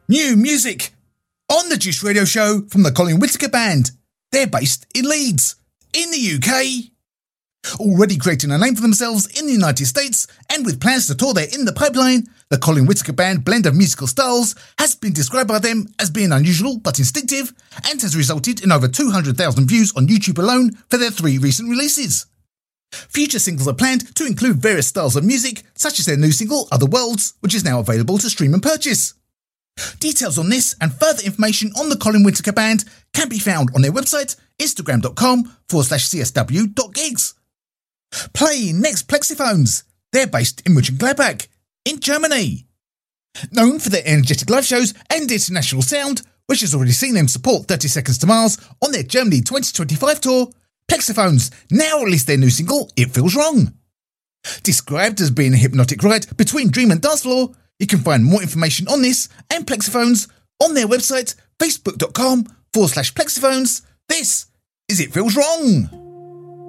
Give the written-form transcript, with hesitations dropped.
New music on the Juice Radio Show from the Colin Whitaker Band. They're based in Leeds, in the UK. Already creating a name for themselves in the United States and with plans to tour there in the pipeline, the Colin Whitaker Band blend of musical styles has been described by them as being unusual but instinctive and has resulted in over 200,000 views on YouTube alone for their 3 recent releases. Future singles are planned to include various styles of music, such as their new single Other Worlds, which is now available to stream and purchase. Details on this and further information on the Colin Whitaker Band can be found on their website, instagram.com/csw.gigs. Playing next, Plexiphones. They're based in Mönchengladbach, in Germany. Known for their energetic live shows and international sound, which has already seen them support 30 Seconds to Mars on their Germany 2025 tour, Plexiphones now released their new single, It Feels Wrong. Described as being a hypnotic ride between dream and dance floor, you can find more information on this and Plexiphones on their website, facebook.com/Plexiphones. This is It Feels Wrong.